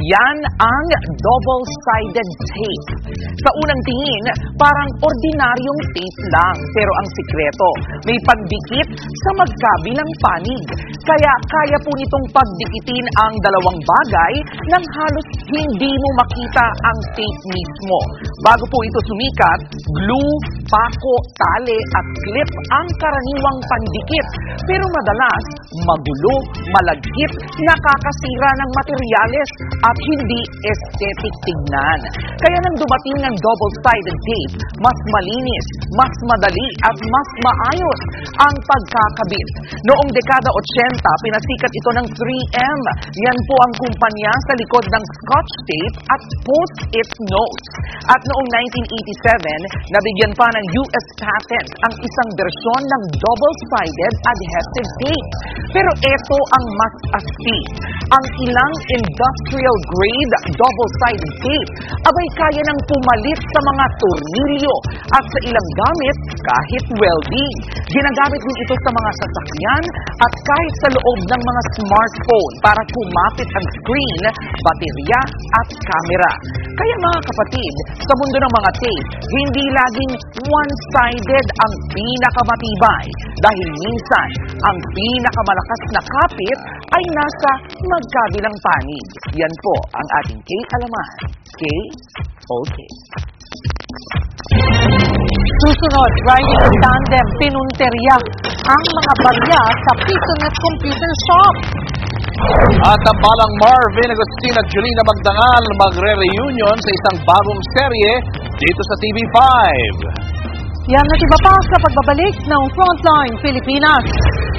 Yan ang double-sided tape. Sa unang tingin, parang ordinaryong tape lang. Pero ang sikreto, may pagdikit sa magkabilang panig. Kaya kaya po nitong pagdikitin ang dalawang bagay nang halos hindi mo makita ang tape mismo. Bago po ito sumikat, glue, pako, tali at clip ang karaniwang pandikit. Pero madalas, magulo, malagkit, nakakasira ng materyales at hindi aesthetic tignan. Kaya nang dumating ng double-sided tape, mas malinis, mas madali at mas maayos ang pagkakabit. Noong dekada 80, pinasikat ito ng 3M. Yan po ang kumpanya sa likod ng Scotch tape at Post-it notes. At noong 1987, nabigyan pa ng US patent ang isang bersyon ng double-sided adhesive tape. Pero ito ang mas astig. Ang ilang industrial-grade double-sided tape abay kaya nang pumalit sa mga tornilyo at sa ilang gamit kahit welding. Ginagamit din ito sa mga sasakyan at kahit sa loob ng mga smartphone para kumapit ang screen, baterya at camera. Kaya mga kapatid, sa mundo ng mga tape, hindi laging one-sided ang pinakamatibay dahil minsan ang pinakamalakas na kapit ay nasa magkabilang panig. Yan po ang ating K-alaman. K-OK. Susunod, riding in tandem, pinunteriya ang mga barya sa PisoNet Computer Shop. At ang balang Marvin Agustin at Julina Magdangal magre-reunion sa isang bagong serye dito sa TV5. Yan at iba pa sa pagbabalik ng Frontline Pilipinas.